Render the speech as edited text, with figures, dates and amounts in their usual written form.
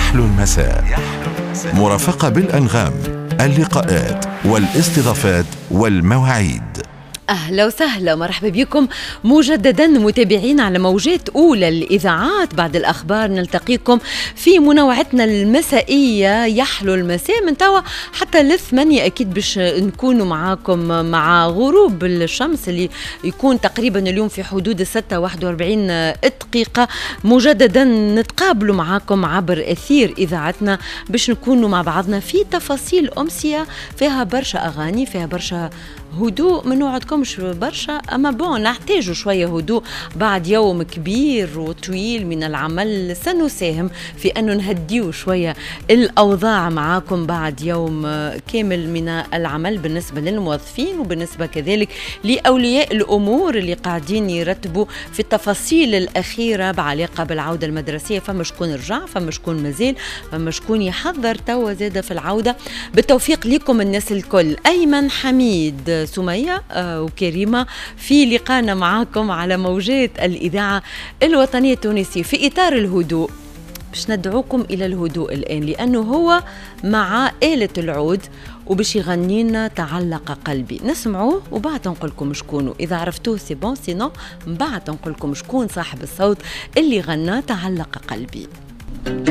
يحلو المساء، مرافقة بالأنغام، اللقاءات والاستضافات والمواعيد. أهلا وسهلا ومرحبا بكم مجددا متابعين على موجات أولى الإذاعات. بعد الأخبار نلتقيكم في منوعتنا المسائية يحلو المساء من توا حتى للثمانية. أكيد باش نكونوا معاكم مع غروب الشمس اللي يكون تقريبا اليوم في حدود 6:41 دقيقة. مجددا نتقابلوا معاكم عبر أثير إذاعتنا باش نكونوا مع بعضنا في تفاصيل أمسية فيها برشا أغاني، فيها برشا هدوء. ما نوعدكمش برشا، أما بون نحتاجوا شوية هدوء بعد يوم كبير وطويل من العمل. سنساهم في أنه نهديو شوية الأوضاع معاكم بعد يوم كامل من العمل بالنسبة للموظفين وبالنسبة كذلك لأولياء الأمور اللي قاعدين يرتبوا في التفاصيل الأخيرة بعلاقة بالعودة المدرسية. فما شكون رجع، فما شكون مازال، فما شكون يحضر توا زادة في العودة. بالتوفيق لكم الناس الكل. أيمن حميد، سمية وكريمة في لقانا معاكم على موجات الإذاعة الوطنية التونسية في إطار الهدوء. باش ندعوكم إلى الهدوء الآن لأنه هو مع آلة العود وباش يغنينا تعلق قلبي. نسمعوه وبعد نقولكم شكونه. إذا عرفتوه سي بون، سينو بعد نقولكم شكون صاحب الصوت اللي غنى تعلق قلبي.